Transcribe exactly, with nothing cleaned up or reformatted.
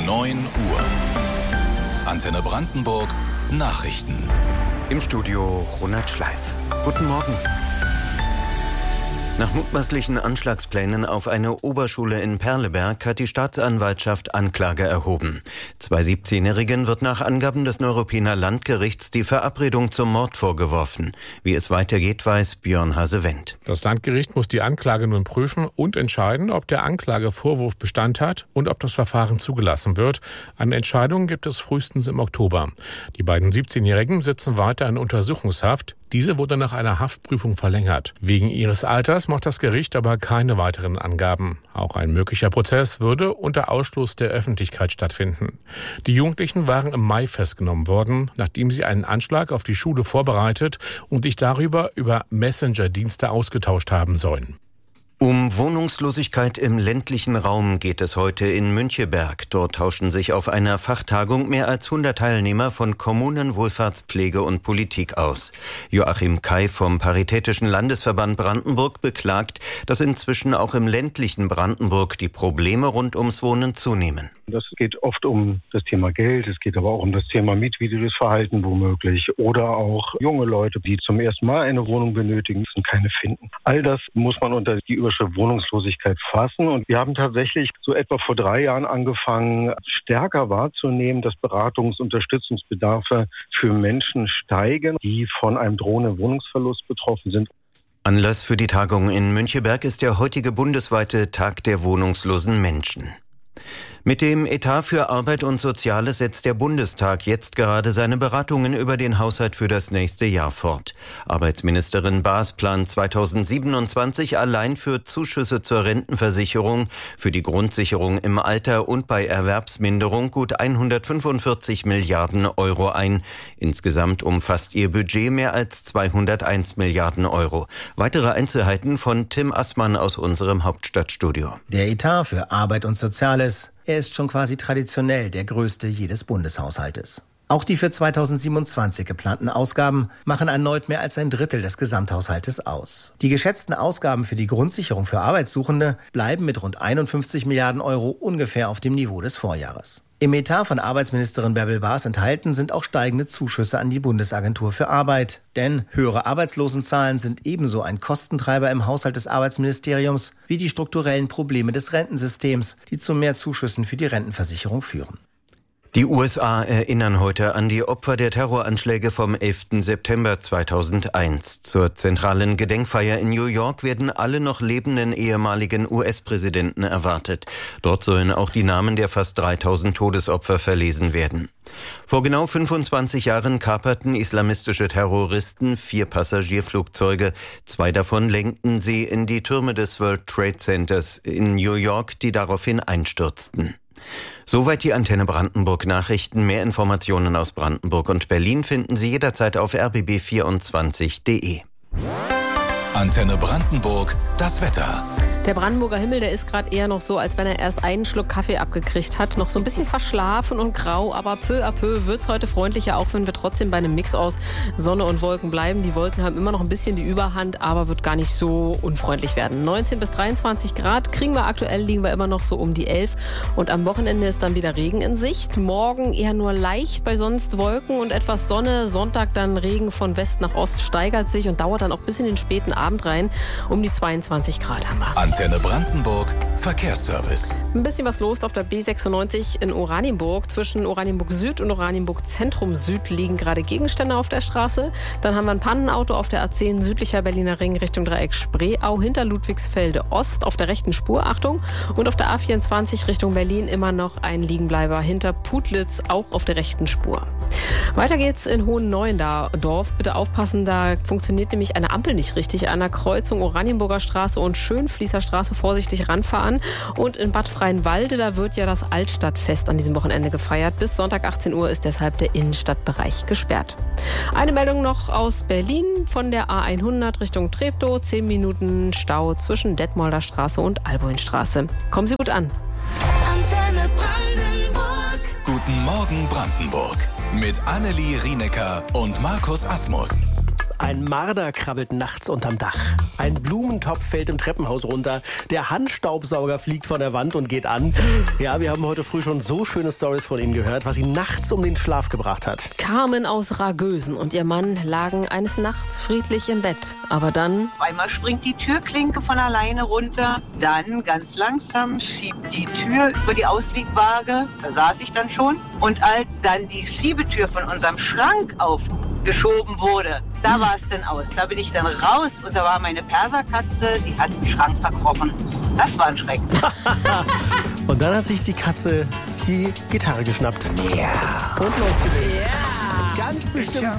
neun Uhr. Antenne Brandenburg Nachrichten. Im Studio Ronald Schleif. Guten Morgen. Nach mutmaßlichen Anschlagsplänen auf eine Oberschule in Perleberg hat die Staatsanwaltschaft Anklage erhoben. Zwei siebzehnjährigen wird nach Angaben des Neuruppiner Landgerichts die Verabredung zum Mord vorgeworfen. Wie es weitergeht, weiß Björn Hase-Wendt. Das Landgericht muss die Anklage nun prüfen und entscheiden, ob der Anklagevorwurf Bestand hat und ob das Verfahren zugelassen wird. Eine Entscheidung gibt es frühestens im Oktober. Die beiden siebzehnjährigen sitzen weiter in Untersuchungshaft. Diese wurde nach einer Haftprüfung verlängert. Wegen ihres Alters macht das Gericht aber keine weiteren Angaben. Auch ein möglicher Prozess würde unter Ausschluss der Öffentlichkeit stattfinden. Die Jugendlichen waren im Mai festgenommen worden, nachdem sie einen Anschlag auf die Schule vorbereitet und sich darüber über Messenger-Dienste ausgetauscht haben sollen. Um Wohnungslosigkeit im ländlichen Raum geht es heute in Müncheberg. Dort tauschen sich auf einer Fachtagung mehr als hundert Teilnehmer von Kommunen, Wohlfahrtspflege und Politik aus. Joachim Kai vom Paritätischen Landesverband Brandenburg beklagt, dass inzwischen auch im ländlichen Brandenburg die Probleme rund ums Wohnen zunehmen. Das geht oft um das Thema Geld, es geht aber auch um das Thema mietwidriges Verhalten womöglich oder auch junge Leute, die zum ersten Mal eine Wohnung benötigen und keine finden. All das muss man unter die Überschrift Wohnungslosigkeit fassen und wir haben tatsächlich so etwa vor drei Jahren angefangen, stärker wahrzunehmen, dass Beratungs- und Unterstützungsbedarfe für Menschen steigen, die von einem drohenden Wohnungsverlust betroffen sind. Anlass für die Tagung in Müncheberg ist der heutige bundesweite Tag der wohnungslosen Menschen. Mit dem Etat für Arbeit und Soziales setzt der Bundestag jetzt gerade seine Beratungen über den Haushalt für das nächste Jahr fort. Arbeitsministerin Baas plant zweitausendsiebenundzwanzig allein für Zuschüsse zur Rentenversicherung, für die Grundsicherung im Alter und bei Erwerbsminderung gut hundertfünfundvierzig Milliarden Euro ein. Insgesamt umfasst ihr Budget mehr als zweihunderteins Milliarden Euro. Weitere Einzelheiten von Tim Assmann aus unserem Hauptstadtstudio. Der Etat für Arbeit und Soziales. Er ist schon quasi traditionell der größte jedes Bundeshaushaltes. Auch die für zweitausendsiebenundzwanzig geplanten Ausgaben machen erneut mehr als ein Drittel des Gesamthaushaltes aus. Die geschätzten Ausgaben für die Grundsicherung für Arbeitssuchende bleiben mit rund einundfünfzig Milliarden Euro ungefähr auf dem Niveau des Vorjahres. Im Etat von Arbeitsministerin Bärbel Baas enthalten sind auch steigende Zuschüsse an die Bundesagentur für Arbeit. Denn höhere Arbeitslosenzahlen sind ebenso ein Kostentreiber im Haushalt des Arbeitsministeriums wie die strukturellen Probleme des Rentensystems, die zu mehr Zuschüssen für die Rentenversicherung führen. Die U S A erinnern heute an die Opfer der Terroranschläge vom elften September zweitausendeins. Zur zentralen Gedenkfeier in New York werden alle noch lebenden ehemaligen U S-Präsidenten erwartet. Dort sollen auch die Namen der fast dreitausend Todesopfer verlesen werden. Vor genau fünfundzwanzig Jahren kaperten islamistische Terroristen vier Passagierflugzeuge. Zwei davon lenkten sie in die Türme des World Trade Centers in New York, die daraufhin einstürzten. Soweit die Antenne Brandenburg Nachrichten. Mehr Informationen aus Brandenburg und Berlin finden Sie jederzeit auf r b b vierundzwanzig punkt d e. Antenne Brandenburg, das Wetter. Der Brandenburger Himmel, der ist gerade eher noch so, als wenn er erst einen Schluck Kaffee abgekriegt hat. Noch so ein bisschen verschlafen und grau, aber peu à peu wird es heute freundlicher, auch wenn wir trotzdem bei einem Mix aus Sonne und Wolken bleiben. Die Wolken haben immer noch ein bisschen die Überhand, aber wird gar nicht so unfreundlich werden. neunzehn bis dreiundzwanzig Grad kriegen wir aktuell, liegen wir immer noch so um die elf. Und am Wochenende ist dann wieder Regen in Sicht. Morgen eher nur leicht, bei sonst Wolken und etwas Sonne. Sonntag dann Regen von West nach Ost steigert sich und dauert dann auch bis in den späten Abend rein. Um die zweiundzwanzig Grad haben wir. Antenne Brandenburg Verkehrsservice. Ein bisschen was los auf der B sechsundneunzig in Oranienburg. Zwischen Oranienburg Süd und Oranienburg Zentrum Süd liegen gerade Gegenstände auf der Straße. Dann haben wir ein Pannenauto auf der A zehn südlicher Berliner Ring Richtung Dreieck Spreeau hinter Ludwigsfelde Ost auf der rechten Spur, Achtung. Und auf der A vierundzwanzig Richtung Berlin immer noch ein Liegenbleiber hinter Putlitz, auch auf der rechten Spur. Weiter geht's in Hohenneuendorf. Bitte aufpassen, da funktioniert nämlich eine Ampel nicht richtig. An der Kreuzung Oranienburger Straße und Schönfließer Straße vorsichtig ranfahren. Und in Bad Freienwalde, da wird ja das Altstadtfest an diesem Wochenende gefeiert. Bis Sonntag achtzehn Uhr ist deshalb der Innenstadtbereich gesperrt. Eine Meldung noch aus Berlin von der A hundert Richtung Treptow. Zehn Minuten Stau zwischen Detmolder Straße und Alboinstraße. Kommen Sie gut an. Antenne Brandenburg. Guten Morgen Brandenburg. Mit Annelie Rienecker und Markus Asmus. Ein Marder krabbelt nachts unterm Dach. Ein Blumentopf fällt im Treppenhaus runter. Der Handstaubsauger fliegt von der Wand und geht an. Ja, wir haben heute früh schon so schöne Storys von ihm gehört, was ihn nachts um den Schlaf gebracht hat. Carmen aus Ragösen und ihr Mann lagen eines Nachts friedlich im Bett. Aber dann... Auf einmal springt die Türklinke von alleine runter. Dann ganz langsam schiebt die Tür über die Ausliegwaage. Da saß ich dann schon. Und als dann die Schiebetür von unserem Schrank aufgeschoben wurde, da war es dann aus. Da bin ich dann raus und da war meine Perserkatze, die hat den Schrank verkrochen. Das war ein Schreck. Und dann hat sich die Katze die Gitarre geschnappt. Ja. Und losgelegt. Ja. Ganz bestimmt